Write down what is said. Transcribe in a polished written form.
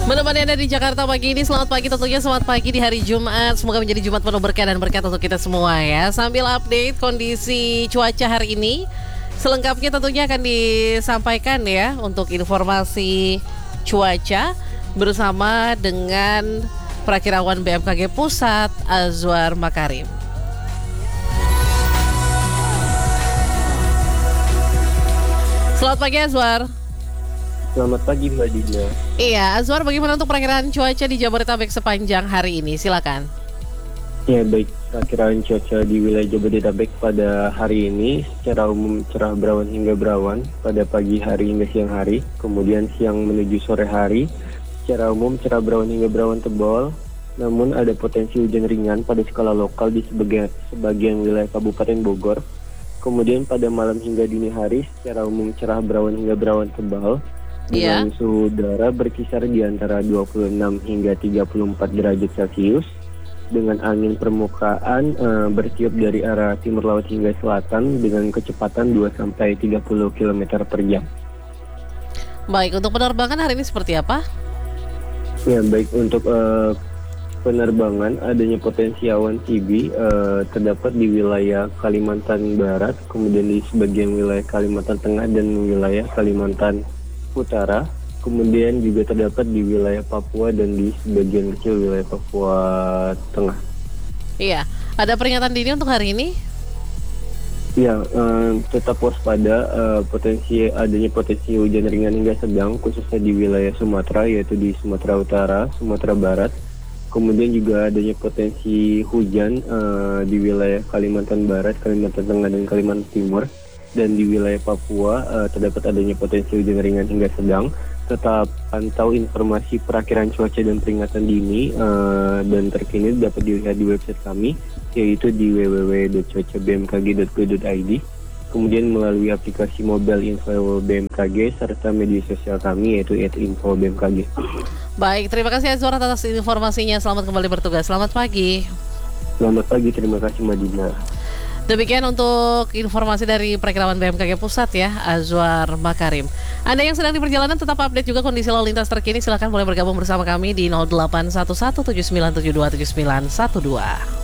Menemani Anda di Jakarta pagi ini, selamat pagi tentunya, selamat pagi di hari Jumat. Semoga menjadi Jumat penuh berkah dan berkat untuk kita semua ya. Sambil update kondisi cuaca hari ini, selengkapnya tentunya akan disampaikan ya untuk informasi cuaca bersama dengan Prakirawan BMKG Pusat Azwar Makarim. Selamat pagi Azwar. Selamat pagi Mbak Dina. Iya, Azwar, bagaimana untuk perakiraan cuaca di Jabodetabek sepanjang hari ini? Silakan. Ya baik, perakiraan cuaca di wilayah Jabodetabek pada hari ini secara umum cerah berawan hingga berawan pada pagi hari hingga siang hari. Kemudian siang menuju sore hari secara umum cerah berawan hingga berawan tebal. Namun ada potensi hujan ringan pada skala lokal di sebagian wilayah Kabupaten Bogor. Kemudian pada malam hingga dini hari secara umum cerah berawan hingga berawan tebal. Dengan suhu udara berkisar di antara 26 hingga 34 derajat Celcius dengan angin permukaan bertiup dari arah timur laut hingga selatan dengan kecepatan 2-30 km per jam. Baik, untuk penerbangan hari ini seperti apa? Ya baik, untuk penerbangan adanya potensi awan cibi terdapat di wilayah Kalimantan Barat, kemudian di sebagian wilayah Kalimantan Tengah dan wilayah Kalimantan Utara, kemudian juga terdapat di wilayah Papua dan di sebagian kecil wilayah Papua Tengah. Iya, ada peringatan dini untuk hari ini? Ya, tetap waspada adanya potensi hujan ringan hingga sedang khususnya di wilayah Sumatera, yaitu di Sumatera Utara, Sumatera Barat. Kemudian juga adanya potensi hujan di wilayah Kalimantan Barat, Kalimantan Tengah dan Kalimantan Timur. Dan di wilayah Papua terdapat adanya potensi hujan ringan hingga sedang. Tetap pantau informasi perakiraan cuaca dan peringatan dini dan terkini dapat dilihat di website kami, yaitu di www.cuacabmkg.go.id. Kemudian melalui aplikasi mobile info BMKG serta media sosial kami yaitu @info_bmkg. Baik, terima kasih Azwar atas informasinya. Selamat kembali bertugas. Selamat pagi. Selamat pagi, terima kasih Madina. Demikian untuk informasi dari Perakirawan BMKG Pusat ya, Azwar Makarim. Anda yang sedang di perjalanan tetap update juga kondisi lalu lintas terkini. Silakan boleh bergabung bersama kami di 0811 7972 7912.